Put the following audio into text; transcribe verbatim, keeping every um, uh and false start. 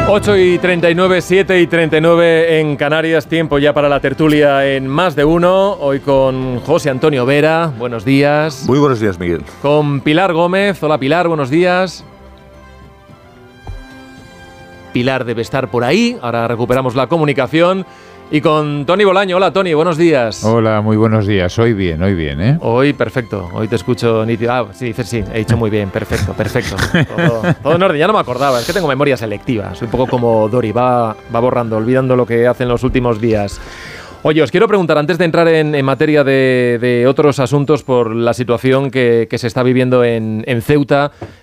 ocho y treinta y nueve, siete y treinta y nueve en Canarias, tiempo ya para la tertulia en Más de Uno, hoy con José Antonio Vera, buenos días. Muy buenos días, Miguel. Con Pilar Gómez, hola Pilar, buenos días. Pilar debe estar por ahí, ahora recuperamos la comunicación. Y con Tony Bolaño, hola Tony, buenos días. Hola, muy buenos días, hoy bien, hoy bien, ¿eh? Hoy perfecto, hoy te escucho nítido. Ah, sí, dices sí, he dicho muy bien, perfecto, perfecto. Todo, todo en orden, ya no me acordaba, es que tengo memoria selectiva, soy un poco como Dori, va, va borrando, olvidando lo que hace en los últimos días. Oye, os quiero preguntar, antes de entrar en, en materia de, de otros asuntos por la situación que, que se está viviendo en, en Ceuta,